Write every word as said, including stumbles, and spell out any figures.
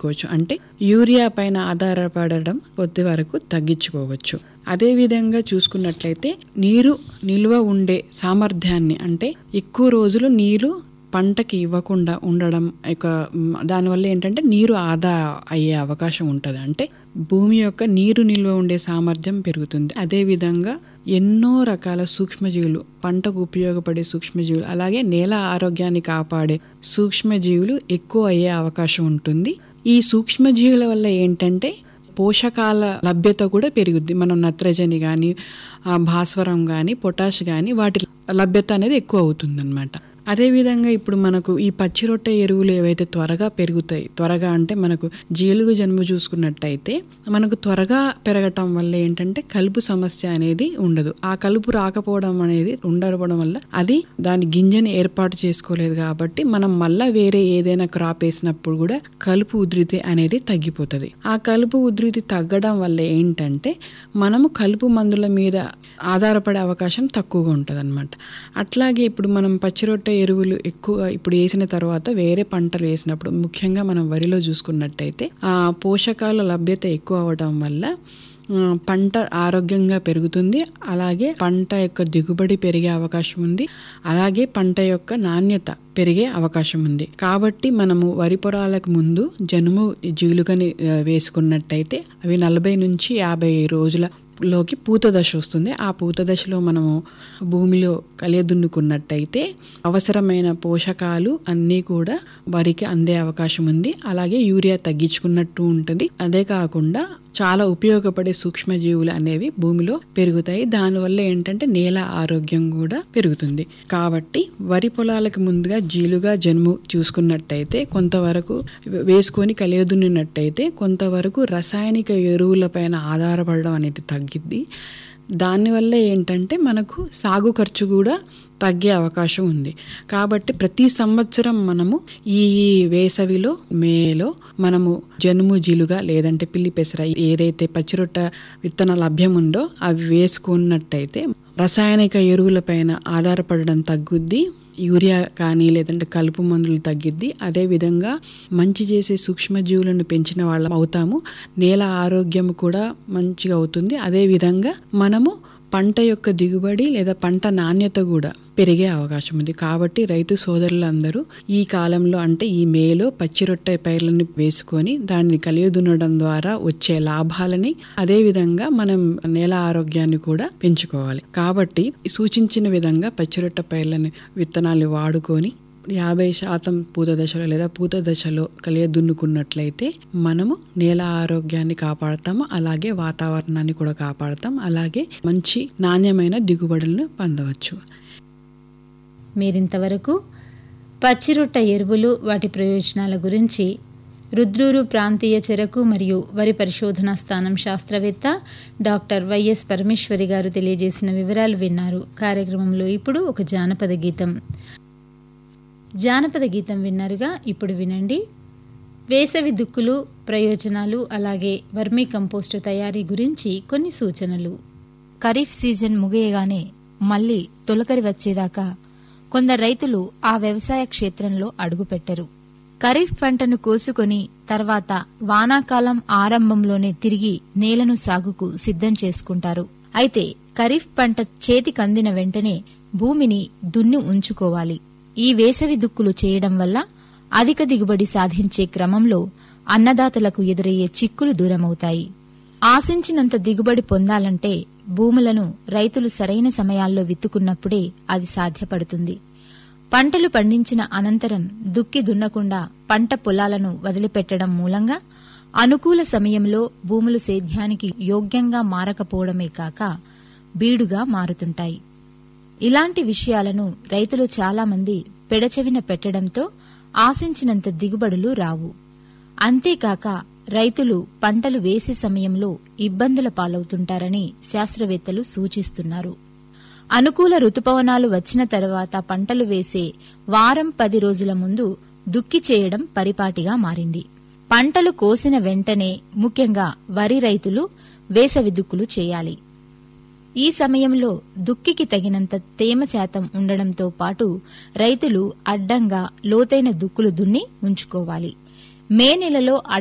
తగ్గించుకోవచ్చు. అంటే యూరియా పైన ఆధారపడడం కొద్ది వరకు తగ్గించుకోవచ్చు. అదేవిధంగా చూసుకున్నట్లయితే నీరు నిల్వ ఉండే సామర్థ్యాన్ని, అంటే ఎక్కువ రోజులు నీరు పంటకి ఇవ్వకుండా ఉండడం, ఇక దానివల్ల ఏంటంటే నీరు ఆదా అయ్యే అవకాశం ఉంటుంది. అంటే భూమి యొక్క నీరు నిల్వ ఉండే సామర్థ్యం పెరుగుతుంది. అదేవిధంగా ఎన్నో రకాల సూక్ష్మజీవులు, పంటకు ఉపయోగపడే సూక్ష్మజీవులు, అలాగే నేల ఆరోగ్యాన్ని కాపాడే సూక్ష్మజీవులు ఎక్కువ అయ్యే అవకాశం ఉంటుంది. ఈ సూక్ష్మజీవుల వల్ల ఏంటంటే పోషకాల లభ్యత కూడా పెరుగుద్ది. మనం నత్రజని కానీ, భాస్వరం కానీ, పొటాష్ కానీ వాటి లభ్యత అనేది ఎక్కువ అవుతుంది అన్నమాట. అదేవిధంగా ఇప్పుడు మనకు ఈ పచ్చి రొట్టె ఎరువులు ఏవైతే త్వరగా పెరుగుతాయి, త్వరగా అంటే మనకు జీలుగు జన్ము చూసుకున్నట్టయితే మనకు త్వరగా పెరగటం వల్ల ఏంటంటే కలుపు సమస్య అనేది ఉండదు. ఆ కలుపు రాకపోవడం అనేది ఉండకపోవడం వల్ల అది దాని గింజని ఏర్పాటు చేసుకోలేదు కాబట్టి మనం మళ్ళా వేరే ఏదైనా క్రాప్ వేసినప్పుడు కూడా కలుపు ఉధృతి అనేది తగ్గిపోతుంది. ఆ కలుపు ఉధృతి తగ్గడం వల్ల ఏంటంటే మనము కలుపు మందుల మీద ఆధారపడే అవకాశం తక్కువగా ఉంటుంది అన్నమాట. అట్లాగే ఇప్పుడు మనం పచ్చి రొట్టె ఎరువులు ఎక్కువ ఇప్పుడు వేసిన తర్వాత వేరే పంటలు వేసినప్పుడు, ముఖ్యంగా మనం వరిలో చూసుకున్నట్టయితే ఆ పోషకాల లభ్యత ఎక్కువ అవడం వల్ల పంట ఆరోగ్యంగా పెరుగుతుంది. అలాగే పంట యొక్క దిగుబడి పెరిగే అవకాశం ఉంది. అలాగే పంట యొక్క నాణ్యత పెరిగే అవకాశం ఉంది. కాబట్టి మనము వరి పొలాలకు ముందు జనుము జీలుగని వేసుకున్నట్టయితే అవి నలభై నుంచి యాభై రోజుల లోకి పూత దశ వస్తుంది. ఆ పూత దశలో మనము భూమిలో కలియదున్నుకున్నట్టయితే అవసరమైన పోషకాలు అన్నీ కూడా వరికి అందే అవకాశం ఉంది. అలాగే యూరియా తగ్గించుకున్నట్టు ఉంటుంది. అదే కాకుండా చాలా ఉపయోగపడే సూక్ష్మజీవులు అనేవి భూమిలో పెరుగుతాయి. దానివల్ల ఏంటంటే నేల ఆరోగ్యం కూడా పెరుగుతుంది. కాబట్టి వరి పొలాలకు ముందుగా జీలుగా జన్ము చూసుకున్నట్టయితే కొంతవరకు వేసుకొని కలియదున్నినట్టయితే కొంతవరకు రసాయనిక ఎరువుల పైన ఆధారపడడం అనేది తగ్గిద్ది. దానివల్ల ఏంటంటే మనకు సాగు ఖర్చు కూడా తగ్గే అవకాశం ఉంది. కాబట్టి ప్రతి సంవత్సరం మనము ఈ వేసవిలో మేలో మనము జనుము జీలుగా లేదంటే పిల్లి పెసర ఏదైతే పచ్చిరొట్ట విత్తన లభ్యం ఉందో అవి వేసుకున్నట్టయితే రసాయనిక ఎరువుల పైన ఆధారపడడం తగ్గుద్ది. యూరియా కానీ లేదంటే కలుపు మందులు తగ్గిద్ది. అదేవిధంగా మంచి చేసే సూక్ష్మజీవులను పెంచిన వాళ్ళం అవుతాము. నేల ఆరోగ్యం కూడా మంచిగా అవుతుంది. అదేవిధంగా మనము పంట యొక్క దిగుబడి లేదా పంట నాణ్యత కూడా పెరిగే అవకాశం ఉంది. కాబట్టి రైతు సోదరులందరూ ఈ కాలంలో అంటే ఈ మేలో పచ్చి రొట్టె పైర్లను వేసుకొని దాన్ని కలియదున్నడం ద్వారా వచ్చే లాభాలని, అదేవిధంగా మనం నేల ఆరోగ్యాన్ని కూడా పెంచుకోవాలి. కాబట్టి సూచించిన విధంగా పచ్చి రొట్టె పైర్లను విత్తనాలు వాడుకొని యాభై శాతం పూత దశలో లేదా పూత దశలో కలియదున్నుకున్నట్లయితే మనము నేల ఆరోగ్యాన్ని కాపాడతాము. అలాగే వాతావరణాన్ని కూడా కాపాడతాం. అలాగే మంచి నాణ్యమైన దిగుబడులను పొందవచ్చు. మీరింతవరకు పచ్చిరొట్ట ఎరువులు, వాటి ప్రయోజనాల గురించి రుద్రూరు ప్రాంతీయ చెరకు మరియు వరి పరిశోధనా స్థానం శాస్త్రవేత్త డాక్టర్ వైఎస్ పరమేశ్వరి గారు తెలియజేసిన వివరాలు విన్నారు. కార్యక్రమంలో ఇప్పుడు ఒక జానపద గీతం జానపద గీతం విన్నారుగా. ఇప్పుడు వినండి వేసవి దుక్కులు, ప్రయోజనాలు, అలాగే వర్మీ కంపోస్టు తయారీ గురించి కొన్ని సూచనలు. ఖరీఫ్ సీజన్ ముగియగానే మళ్లీ తొలకరి వచ్చేదాకా కొందరు రైతులు ఆ వ్యవసాయ క్షేత్రంలో అడుగుపెట్టరు. ఖరీఫ్ పంటను కోసుకొని తర్వాత వానాకాలం ఆరంభంలోనే తిరిగి నేలను సాగుకు సిద్ధం చేసుకుంటారు. అయితే ఖరీఫ్ పంట చేతికందిన వెంటనే భూమిని దున్ని ఉంచుకోవాలి. ఈ వేసవి దుక్కులు చేయడం వల్ల అధిక దిగుబడి సాధించే క్రమంలో అన్నదాతలకు ఎదురయ్యే చిక్కులు దూరమవుతాయి. ఆశించినంత దిగుబడి పొందాలంటే భూములను రైతులు సరైన సమయాల్లో విత్తుకున్నప్పుడే అది సాధ్యపడుతుంది. పంటలు పండించిన అనంతరం దుక్కి దున్నకుండా పంట పొలాలను వదిలిపెట్టడం మూలంగా అనుకూల సమయంలో భూములు సేద్యానికి యోగ్యంగా మారకపోవడమే కాక బీడుగా మారుతుంటాయి. ఇలాంటి విషయాలను రైతులు చాలామంది పెడచెవిన పెట్టడంతో ఆశించినంత దిగుబడులు రావు. అంతేకాక రైతులు పంటలు వేసే సమయంలో ఇబ్బందుల పాలవుతుంటారని శాస్త్రవేత్తలు సూచిస్తున్నారు. అనుకూల రుతుపవనాలు వచ్చిన తర్వాత పంటలు వేసే వారం పది రోజుల ముందు దుక్కి చేయడం పరిపాటిగా మారింది. పంటలు కోసిన వెంటనే ముఖ్యంగా వరి రైతులు వేసవి దుక్కులు చేయాలి. ఈ సమయంలో దుక్కికి తగినంత తేమ శాతం ఉండడంతో పాటు రైతులు అడ్డంగా లోతైన దుక్కులు దున్ని ఉంచుకోవాలి. మే నెలలో